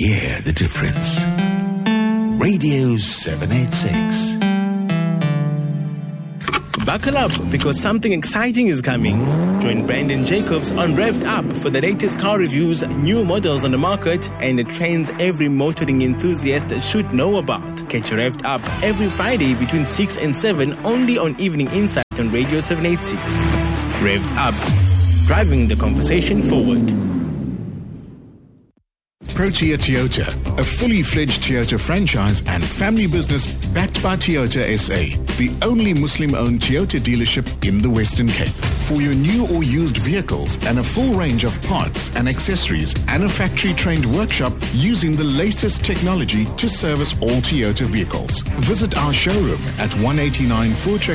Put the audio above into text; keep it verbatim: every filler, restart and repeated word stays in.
hear the difference. Radio seven eighty-six. Buckle up, because something exciting is coming. Join Brandon Jacobs on Revved Up for the latest car reviews, new models on the market, and the trends every motoring enthusiast should know about. Catch Revved Up every Friday between six and seven, only on Evening Insight on Radio seven eighty-six. Revved Up, driving the conversation forward. Protea Toyota, a fully fledged Toyota franchise and family business backed by Toyota S A, the only Muslim-owned Toyota dealership in the Western Cape. For your new or used vehicles and a full range of parts and accessories and a factory-trained workshop using the latest technology to service all Toyota vehicles. Visit our showroom at one eighty-nine Voortrekker